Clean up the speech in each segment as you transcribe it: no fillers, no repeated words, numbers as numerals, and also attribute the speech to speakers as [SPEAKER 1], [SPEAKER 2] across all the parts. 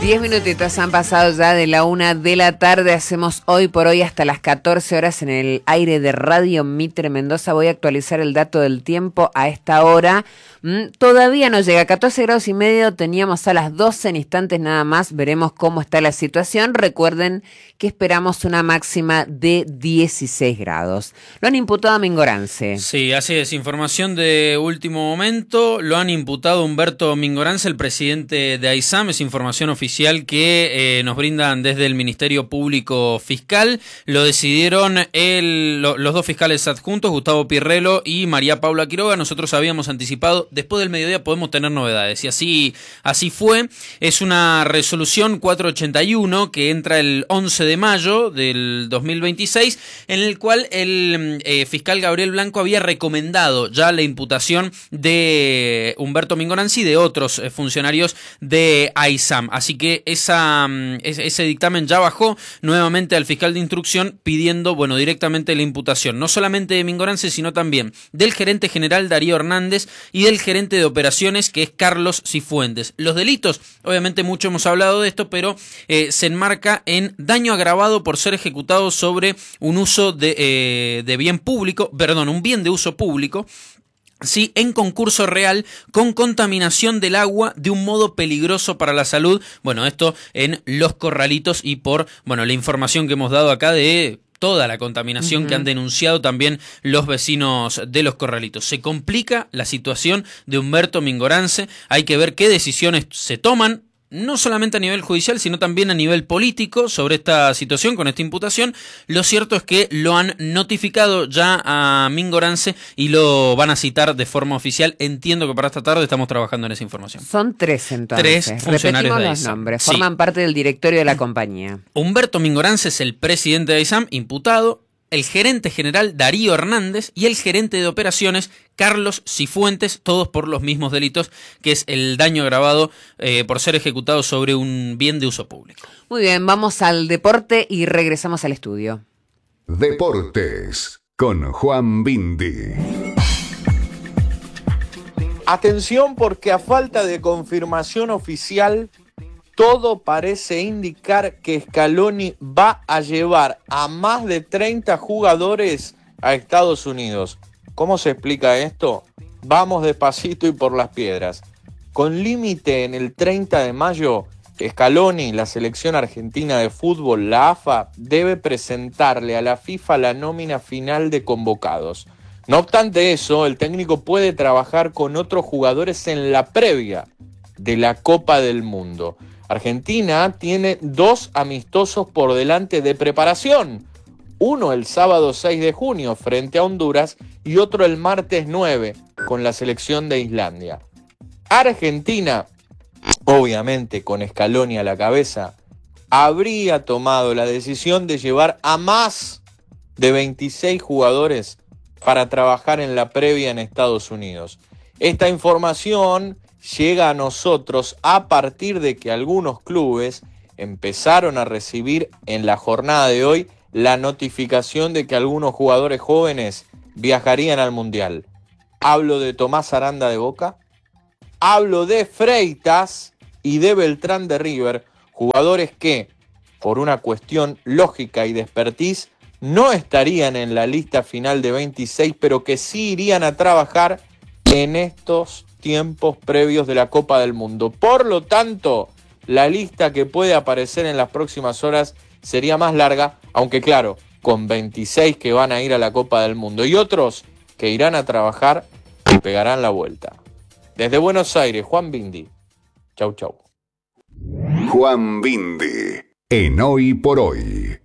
[SPEAKER 1] 10 minutitos han pasado ya de la 1 de la tarde. Hacemos hoy por hoy hasta las 14 horas en el aire de Radio Mitre Mendoza. Voy a actualizar el dato del tiempo a esta hora. Todavía no llega, 14 grados y medio, teníamos a las 12 en instantes nada más. Veremos cómo está la situación. Recuerden que esperamos una máxima de 16 grados. Lo han imputado a Mingorance.
[SPEAKER 2] Sí, así es, información de último momento. Lo han imputado Humberto Mingorance, el presidente de AISAM. Es información oficial que nos brindan desde el Ministerio Público Fiscal. Lo decidieron los dos fiscales adjuntos, Gustavo Pirrello y María Paula Quiroga. Nosotros habíamos anticipado, después del mediodía podemos tener novedades, y así fue. Es una resolución 481 que entra el 11 de mayo del 2026, en el cual el fiscal Gabriel Blanco había recomendado ya la imputación de Humberto Mingorance y de otros funcionarios de AISAM. Así que ese dictamen ya bajó nuevamente al fiscal de instrucción pidiendo, directamente la imputación, no solamente de Mingorance, sino también del gerente general Darío Hernández y del gerente de operaciones, que es Carlos Cifuentes. Los delitos, obviamente mucho hemos hablado de esto, pero se enmarca en daño agravado por ser ejecutado sobre un uso de bien público, un bien de uso público, sí, en concurso real, con contaminación del agua de un modo peligroso para la salud. Esto en Los Corralitos, y por la información que hemos dado acá de toda la contaminación que han denunciado también los vecinos de Los Corralitos. Se complica la situación de Humberto Mingorance. Hay que ver qué decisiones se toman, no solamente a nivel judicial, sino también a nivel político sobre esta situación, con esta imputación. Lo cierto es que lo han notificado ya a Mingorance y lo van a citar de forma oficial. Entiendo que para esta tarde estamos trabajando en esa información.
[SPEAKER 1] Son 3 entonces.
[SPEAKER 2] 3 funcionarios
[SPEAKER 1] Repetimos
[SPEAKER 2] de
[SPEAKER 1] los
[SPEAKER 2] AISAM.
[SPEAKER 1] nombres.
[SPEAKER 2] Sí.
[SPEAKER 1] Forman parte del directorio de la compañía.
[SPEAKER 2] Humberto Mingorance es el presidente de AISAM, imputado. El gerente general Darío Hernández y el gerente de operaciones Carlos Cifuentes, todos por los mismos delitos, que es el daño agravado por ser ejecutado sobre un bien de uso público.
[SPEAKER 1] Muy bien, vamos al deporte y regresamos al estudio.
[SPEAKER 3] Deportes con Juan Bindi.
[SPEAKER 4] Atención, porque a falta de confirmación oficial, todo parece indicar que Scaloni va a llevar a más de 30 jugadores a Estados Unidos. ¿Cómo se explica esto? Vamos despacito y por las piedras. Con límite en el 30 de mayo, Scaloni, la selección argentina de fútbol, la AFA, debe presentarle a la FIFA la nómina final de convocados. No obstante eso, el técnico puede trabajar con otros jugadores en la previa de la Copa del Mundo. Argentina tiene 2 amistosos por delante de preparación. Uno el sábado 6 de junio frente a Honduras y otro el martes 9 con la selección de Islandia. Argentina, obviamente con Scaloni a la cabeza, habría tomado la decisión de llevar a más de 26 jugadores para trabajar en la previa en Estados Unidos. Esta información llega a nosotros a partir de que algunos clubes empezaron a recibir en la jornada de hoy la notificación de que algunos jugadores jóvenes viajarían al Mundial. Hablo de Tomás Aranda de Boca, hablo de Freitas y de Beltrán de River, jugadores que, por una cuestión lógica y de expertise, no estarían en la lista final de 26, pero que sí irían a trabajar en estos tiempos previos de la Copa del Mundo. Por lo tanto, la lista que puede aparecer en las próximas horas sería más larga, aunque claro, con 26 que van a ir a la Copa del Mundo y otros que irán a trabajar y pegarán la vuelta. Desde Buenos Aires, Juan Bindi. Chau, chau.
[SPEAKER 3] Juan Bindi, en Hoy por Hoy.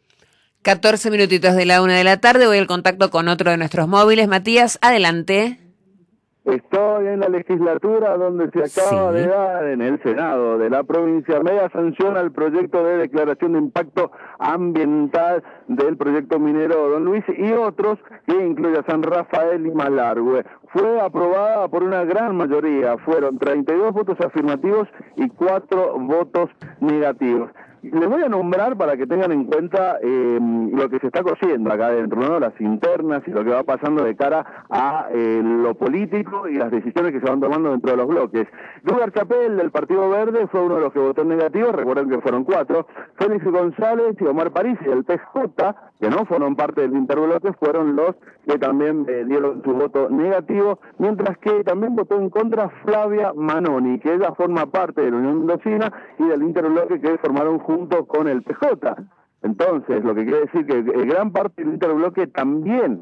[SPEAKER 1] 14 minutitos de la 1 de la tarde. Voy al contacto con otro de nuestros móviles. Matías, adelante.
[SPEAKER 5] Estoy en la legislatura donde se acaba de dar en el Senado de la provincia media sanción al proyecto de declaración de impacto ambiental del proyecto minero Don Luis y otros que incluye a San Rafael y Malargüe. Fue aprobada por una gran mayoría, fueron 32 votos afirmativos y 4 votos negativos. Les voy a nombrar para que tengan en cuenta lo que se está cociendo acá adentro, ¿no? Las internas y lo que va pasando de cara a lo político y las decisiones que se van tomando dentro de los bloques. Edgar Chapel, del Partido Verde, fue uno de los que votó en negativo, recuerden que fueron 4. Félix González y Omar Parisi, del PJ, que no fueron parte del interbloque, fueron los que también dieron su voto negativo, mientras que también votó en contra Flavia Manoni, que ella forma parte de la Unión Mendocina y del interbloque que formaron junto con el PJ. Entonces, lo que quiere decir que gran parte del interbloque también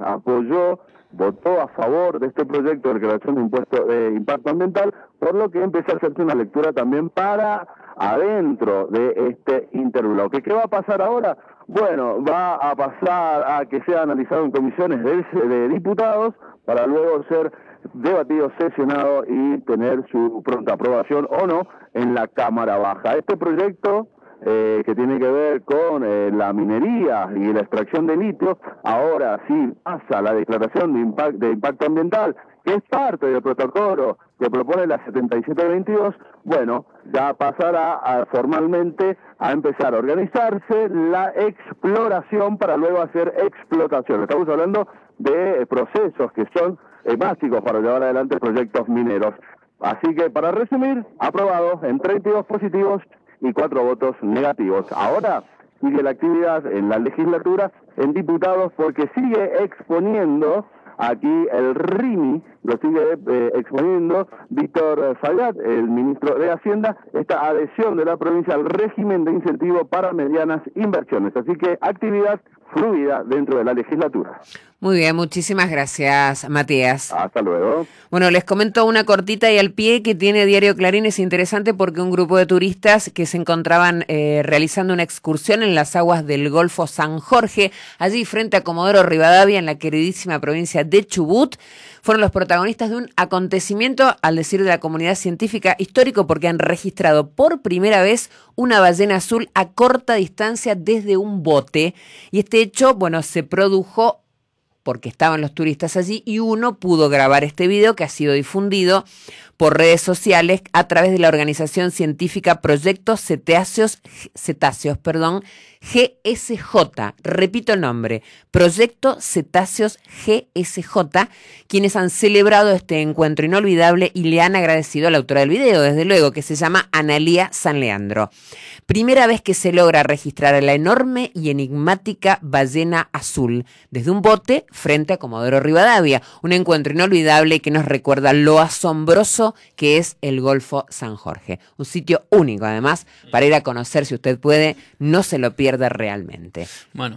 [SPEAKER 5] votó a favor de este proyecto de declaración de impuesto de impacto ambiental, por lo que empezó a hacerse una lectura también para adentro de este interbloque. ¿Qué va a pasar ahora? Bueno, va a pasar a que sea analizado en comisiones de diputados para luego ser debatido, sesionado y tener su pronta aprobación o no en la Cámara Baja. Este proyecto que tiene que ver con la minería y la extracción de litio, ahora sí pasa la declaración de impacto ambiental, que es parte del protocolo que propone la 7722, bueno, ya pasará formalmente a empezar a organizarse la exploración para luego hacer explotación. Estamos hablando de procesos que son básicos para llevar adelante proyectos mineros. Así que, para resumir, aprobado en 32 positivos y 4 votos negativos. Ahora sigue la actividad en la legislatura, en diputados, porque sigue exponiendo aquí el RIMI, lo sigue exponiendo Víctor Fayad, el ministro de Hacienda, esta adhesión de la provincia al régimen de incentivo para medianas inversiones. Así que actividad fluida dentro de la legislatura.
[SPEAKER 1] Muy bien, muchísimas gracias, Matías.
[SPEAKER 5] Hasta luego.
[SPEAKER 1] Bueno, les comento una cortita y al pie que tiene Diario Clarín. Es interesante porque un grupo de turistas que se encontraban realizando una excursión en las aguas del Golfo San Jorge, allí frente a Comodoro Rivadavia, en la queridísima provincia de Chubut, fueron los protagonistas de un acontecimiento, al decir de la comunidad científica, histórico, porque han registrado por primera vez una ballena azul a corta distancia desde un bote. Y este hecho, bueno, se produjo porque estaban los turistas allí y uno pudo grabar este video que ha sido difundido por redes sociales a través de la organización científica Proyecto Cetáceos, GSJ. Repito el nombre, Proyecto Cetáceos GSJ, quienes han celebrado este encuentro inolvidable y le han agradecido a la autora del video, desde luego, que se llama Analía San Leandro. Primera vez que se logra registrar a la enorme y enigmática ballena azul desde un bote frente a Comodoro Rivadavia. Un encuentro inolvidable que nos recuerda lo asombroso que es el Golfo San Jorge. Un sitio único, además, para ir a conocer, si usted puede, no se lo pierda realmente.
[SPEAKER 2] Bueno,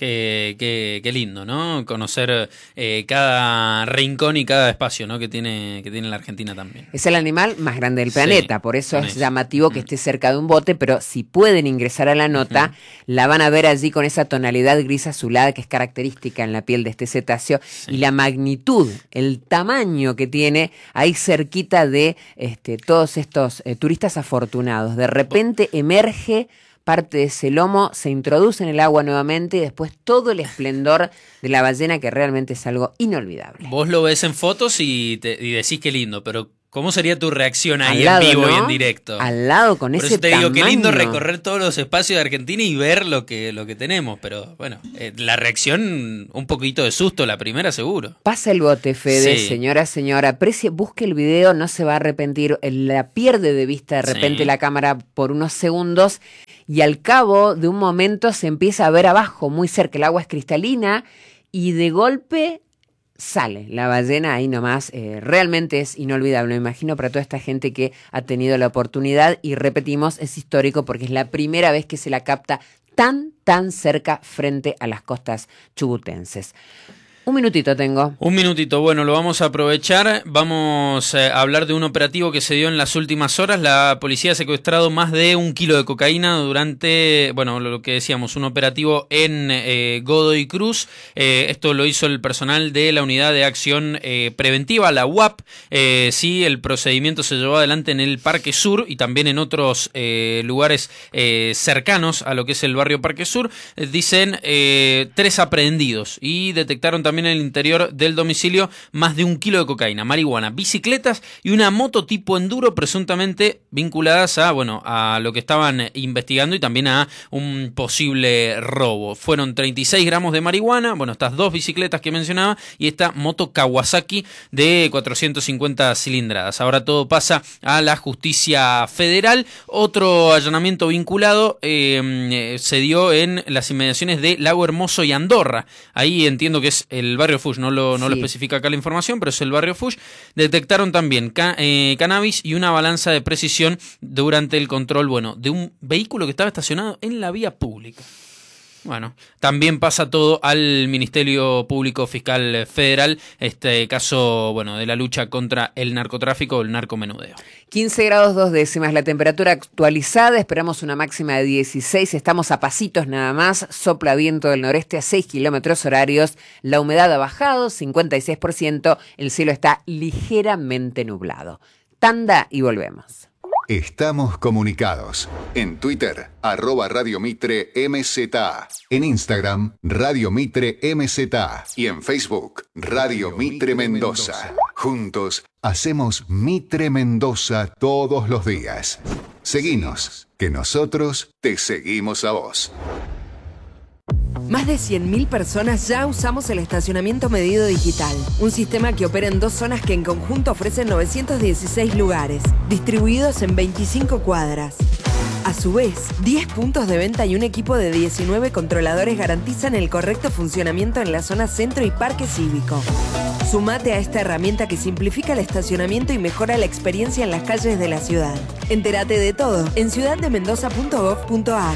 [SPEAKER 2] qué lindo, ¿no? Conocer cada rincón y cada espacio, ¿no? que tiene la Argentina también.
[SPEAKER 1] Es el animal más grande del planeta, por eso es llamativo que esté cerca de un bote, pero si pueden ingresar a la nota, la van a ver allí con esa tonalidad gris azulada que es característica en la piel de este cetáceo, y la magnitud, el tamaño que tiene ahí cerquita de todos estos turistas afortunados. De repente emerge parte de ese lomo, se introduce en el agua nuevamente y después todo el esplendor de la ballena, que realmente es algo inolvidable.
[SPEAKER 2] Vos lo ves en fotos y decís qué lindo, pero ¿cómo sería tu reacción ahí en vivo, ¿no? Y en directo?
[SPEAKER 1] Al lado, con ese tamaño. Por eso te digo,
[SPEAKER 2] qué lindo recorrer todos los espacios de Argentina y ver lo que tenemos. Pero bueno, la reacción, un poquito de susto, la primera seguro.
[SPEAKER 1] Pasa el bote, Fede, señora, aprecie, busque el video, no se va a arrepentir. La pierde de vista de repente la cámara por unos segundos y al cabo de un momento se empieza a ver abajo, muy cerca, el agua es cristalina y de golpe sale la ballena ahí nomás. Realmente es inolvidable, me imagino, para toda esta gente que ha tenido la oportunidad, y repetimos, es histórico porque es la primera vez que se la capta tan cerca frente a las costas chubutenses. Un minutito tengo.
[SPEAKER 2] Un minutito, bueno, lo vamos a aprovechar. Vamos a hablar de un operativo que se dio en las últimas horas. La policía ha secuestrado más de 1 kilo de cocaína durante, bueno, lo que decíamos, un operativo en Godoy Cruz. Esto lo hizo el personal de la Unidad de Acción Preventiva, la UAP. Sí, el procedimiento se llevó adelante en el Parque Sur y también en otros lugares cercanos a lo que es el barrio Parque Sur. Dicen 3 aprehendidos y detectaron también también en el interior del domicilio más de 1 kilo de cocaína, marihuana, bicicletas y una moto tipo enduro presuntamente vinculadas a lo que estaban investigando y también a un posible robo. Fueron 36 gramos de marihuana, estas 2 bicicletas que mencionaba y esta moto Kawasaki de 450 cilindradas. Ahora todo pasa a la justicia federal. Otro allanamiento vinculado se dio en las inmediaciones de Lago Hermoso y Andorra. Ahí entiendo que es el barrio Fuch, no lo especifica acá la información, pero es el barrio Fuch. Detectaron también cannabis y una balanza de precisión durante el control, de un vehículo que estaba estacionado en la vía pública. También pasa todo al Ministerio Público Fiscal Federal, este caso, de la lucha contra el narcotráfico o el narcomenudeo.
[SPEAKER 1] 15 grados 2 décimas, la temperatura actualizada, esperamos una máxima de 16, estamos a pasitos nada más, sopla viento del noreste a 6 kilómetros horarios, la humedad ha bajado, 56%, el cielo está ligeramente nublado. Tanda y volvemos.
[SPEAKER 3] Estamos comunicados. En Twitter, @Radio Mitre MZA. En Instagram, Radio Mitre MZA. Y en Facebook, Radio Mitre Mendoza. Juntos, hacemos Mitre Mendoza todos los días. Seguinos, que nosotros te seguimos a vos.
[SPEAKER 6] Más de 100.000 personas ya usamos el estacionamiento medido digital, un sistema que opera en 2 zonas que en conjunto ofrecen 916 lugares, distribuidos en 25 cuadras. A su vez, 10 puntos de venta y un equipo de 19 controladores garantizan el correcto funcionamiento en la zona centro y parque cívico. Sumate a esta herramienta que simplifica el estacionamiento y mejora la experiencia en las calles de la ciudad. Entérate de todo en ciudaddemendoza.gov.ar.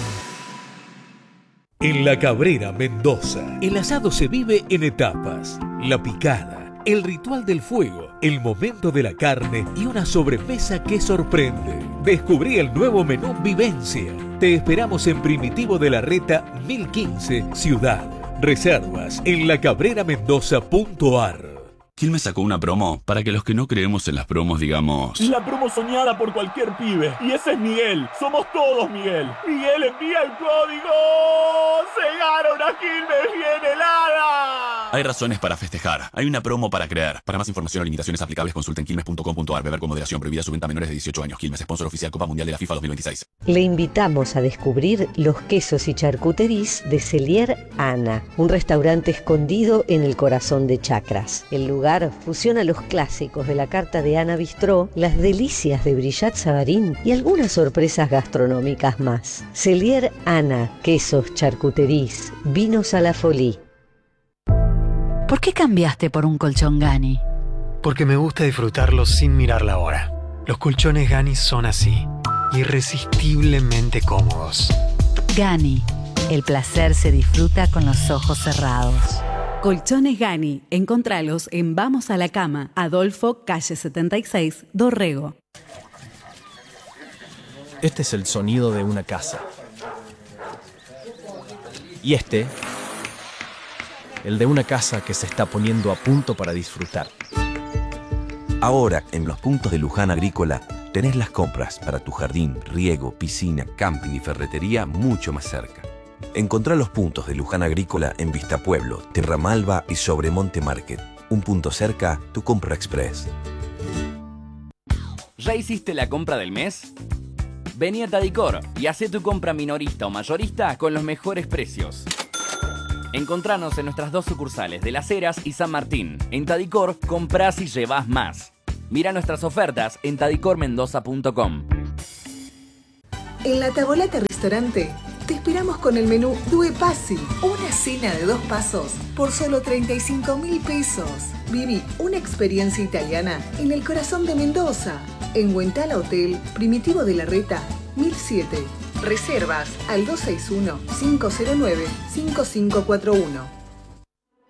[SPEAKER 7] En La Cabrera, Mendoza, el asado se vive en etapas. La picada, el ritual del fuego, el momento de la carne y una sobremesa que sorprende. Descubrí el nuevo menú Vivencia. Te esperamos en Primitivo de la Reta 1015, Ciudad. Reservas en lacabreramendoza.ar.
[SPEAKER 8] Quilmes sacó una promo para que los que no creemos en las promos digamos...
[SPEAKER 9] La promo soñada por cualquier pibe. Y ese es Miguel. Somos todos Miguel. Miguel envía el código. ¡Se gana una Quilmes bien helada!
[SPEAKER 8] Hay razones para festejar. Hay una promo para creer. Para más información o limitaciones aplicables consulten quilmes.com.ar. Beber con moderación. Prohibida su venta a menores de 18 años. Quilmes, sponsor oficial Copa Mundial de la FIFA 2026.
[SPEAKER 10] Le invitamos a descubrir los quesos y charcuteries de Cellier Ana, un restaurante escondido en el corazón de Chacras. El lugar fusiona los clásicos de la carta de Ana Bistró, las delicias de Brillat Savarín y algunas sorpresas gastronómicas más. Cellier Ana, quesos, charcuteries, vinos a la Folie.
[SPEAKER 11] ¿Por qué cambiaste por un colchón Gani?
[SPEAKER 12] Porque me gusta disfrutarlos sin mirar la hora. Los colchones Gani son así, irresistiblemente cómodos.
[SPEAKER 11] Gani, el placer se disfruta con los ojos cerrados.
[SPEAKER 13] Colchones Gani, encontralos en Vamos a la Cama, Adolfo, calle 76, Dorrego.
[SPEAKER 14] Este es el sonido de una casa. Y este, el de una casa que se está poniendo a punto para disfrutar.
[SPEAKER 15] Ahora, en los puntos de Luján Agrícola, tenés las compras para tu jardín, riego, piscina, camping y ferretería mucho más cerca. Encontrá los puntos de Luján Agrícola en Vistapueblo, Terramalba y Sobremonte Market. Un punto cerca, tu compra express.
[SPEAKER 16] ¿Ya hiciste la compra del mes? Vení a Tadicor y hacé tu compra minorista o mayorista con los mejores precios. Encontranos en nuestras 2 sucursales de Las Heras y San Martín. En Tadicor, comprás y llevás más. Mira nuestras ofertas en tadicormendoza.com.
[SPEAKER 17] En La Tavolata Restaurante te esperamos con el menú Due Passi, una cena de 2 pasos por solo 35.000 pesos. Viví una experiencia italiana en el corazón de Mendoza, en Huentala Hotel, Primitivo de la Reta, 1007. Reservas al 261-509-5541.